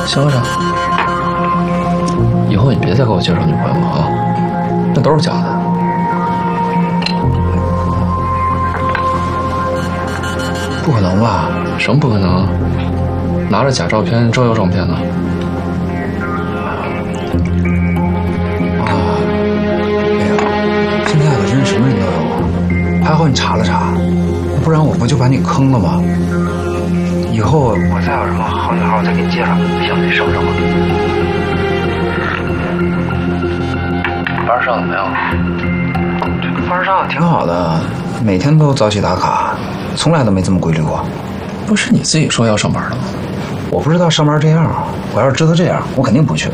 行了行，以后你别再给我介绍女朋友了啊，那都是假的。 不可能吧？ 什么不可能？拿着假照片招摇撞骗呢？ 啊，哎呀，现在可真是什么人都有，还好你查了查，不然我不就把你坑了吗？以后我再有什么好女孩，我再给你介绍，行，你省着吧。 班上怎么样？ 班上挺好的，每天都早起打卡，从来都没这么规律过。 不是你自己说要上班的吗？ 我不知道上班这样，我要是知道这样，我肯定不去。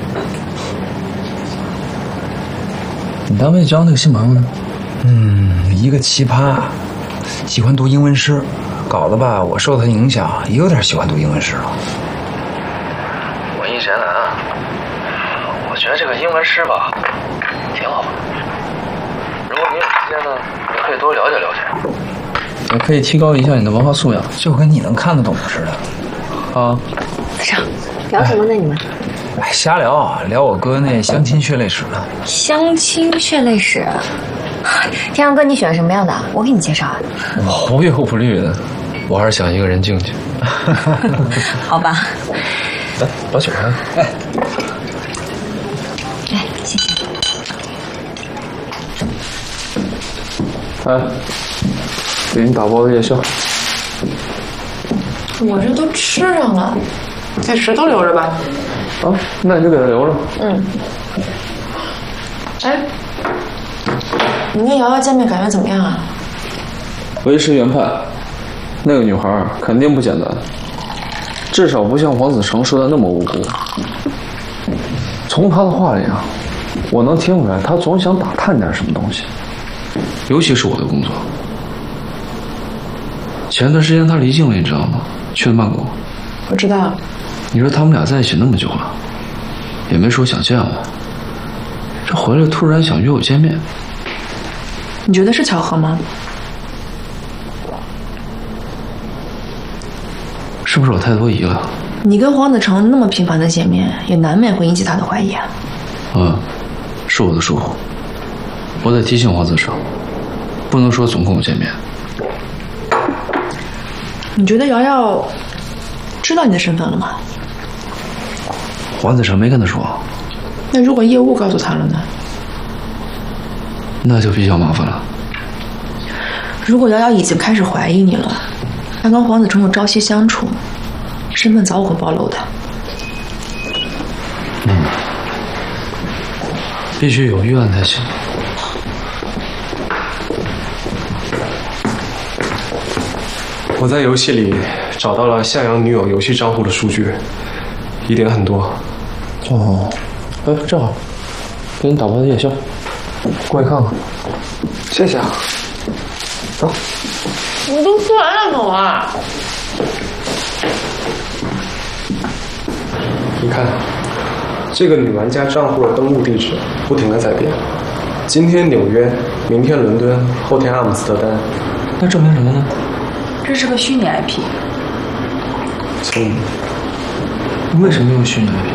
你单位交那个新朋友呢？ 一个奇葩，喜欢读英文诗，搞得吧，我受他影响，也有点喜欢读英文诗了。 文艺宅男啊，我觉得这个英文诗吧，挺好。如果你有时间呢，也可以多了解了解，也可以提高一下你的文化素养， 就跟你能看得懂似的。 啊， 上聊什么呢？你们？ 哎，瞎聊我哥那相亲血泪史呢。 相亲血泪史。天阳哥，你喜欢什么样的？我给你介绍啊。 我无忧无虑的，我还是想一个人静静。 好吧。 来，把酒开。 来，谢谢。 哎，给你打包的夜宵。 我这都吃上了，这石头留着吧。 啊，那你就给他留着。 哎，你跟瑶瑶见面感觉怎么样啊？ 为师原判，那个女孩肯定不简单，至少不像黄子成说的那么无辜。从他的话里啊，我能听出来，他总想打探点什么东西，尤其是我的工作。前段时间他离境了，你知道吗？去了曼谷。 我知道。 你说他们俩在一起那么久了，也没说想见我，这回来突然想约我见面， 你觉得是巧合吗？ 是不是我太多疑了？ 你跟黄子成那么频繁的见面，也难免会引起他的怀疑啊。 是我的疏忽，我得提醒黄子成，不能说总跟我见面。 你觉得瑶瑶知道你的身份了吗？ 黄子成没跟他说。 那如果业务告诉他了呢？ 那就比较麻烦了。 如果瑶瑶已经开始怀疑你了，那跟黄子成有朝夕相处，身份早晚会暴露的。 必须有预案才行。 我在游戏里找到了向阳女友游戏账户的数据，疑点很多。 哦，哎，正好，给你打包的夜宵，过来看看。 谢谢啊。走。 你都吃完了，走啊！ 你看，这个女玩家账户的登录地址不停的在变，今天纽约，明天伦敦，后天阿姆斯特丹。 那证明什么呢？ 这是个虚拟 IP。 聪明。 为什么用虚拟 IP？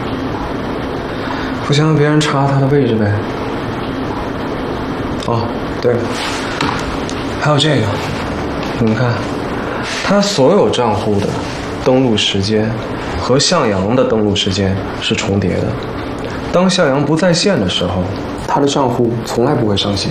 不想让别人查他的位置呗。哦，对了，还有这个，你们看，他所有账户的登录时间和向阳的登录时间是重叠的。当向阳不在线的时候，他的账户从来不会上线。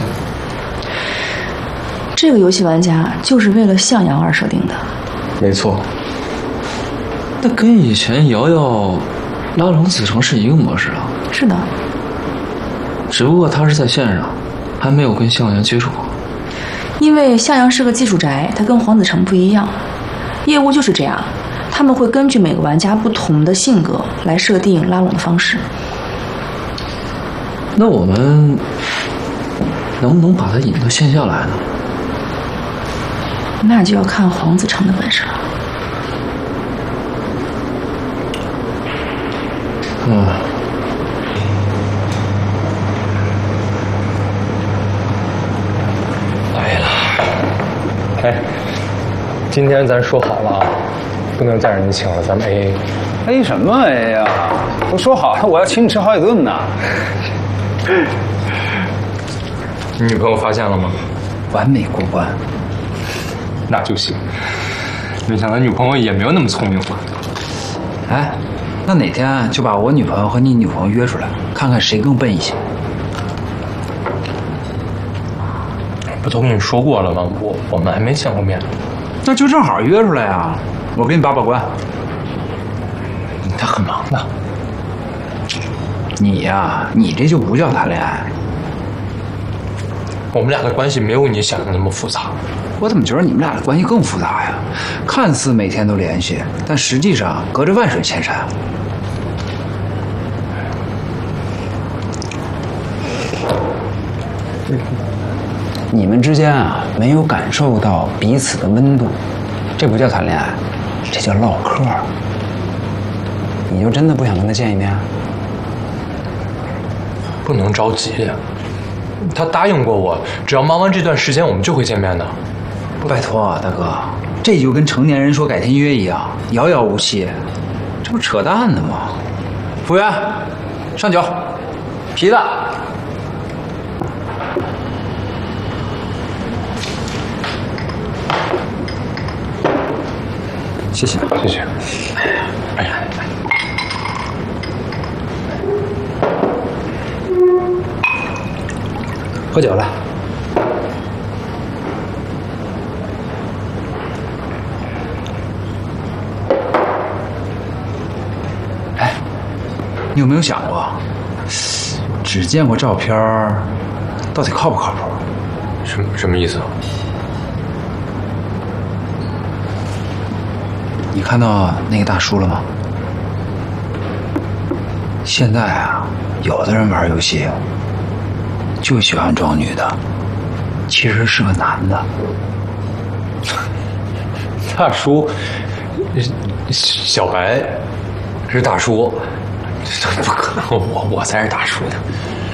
这个游戏玩家就是为了向阳而设定的。 没错。 那跟以前瑶瑶拉拢子成是一个模式啊。 是的。 只不过他是在线上，还没有跟向阳接触过。 因为向阳是个技术宅，他跟黄子成不一样。业务就是这样，他们会根据每个玩家不同的性格来设定拉拢的方式。 那我们能不能把他引到线下来呢？ 那就要看黄子成的本事了。 来了。哎，今天咱说好了啊， 不能再让你请了，咱们 AA。 A 什么 A 呀？都说好了，我要请你吃好几顿呢。 你女朋友发现了吗？ 完美过关。 那就行。没想到女朋友也没有那么聪明嘛。 哎，那哪天就把我女朋友和你女朋友约出来，看看谁更笨一些。 不都跟你说过了吗？我们还没见过面。 那就正好约出来啊！我给你把关。 他很忙的。 你呀，你这就不叫谈恋爱。 我们俩的关系没有你想的那么复杂。 我怎么觉得你们俩的关系更复杂呀？看似每天都联系，但实际上隔着万水千山。你们之间啊，没有感受到彼此的温度，这不叫谈恋爱，这叫唠嗑。你就真的不想跟他见一面？ 不能着急。他答应过我，只要忙完这段时间，我们就会见面的。 拜托，大哥，这就跟成年人说改天约一样，遥遥无期，这不扯淡呢吗？服务员，上酒，啤的。谢谢， 谢谢。哎呀， 喝酒了。哎，你有没有想过，只见过照片，到底靠不靠谱？ 什么意思？ 你看到那个大叔了吗？现在啊，有的人玩游戏就喜欢装女的，其实是个男的。 大叔，小白是大叔，不可能，我才是大叔呢。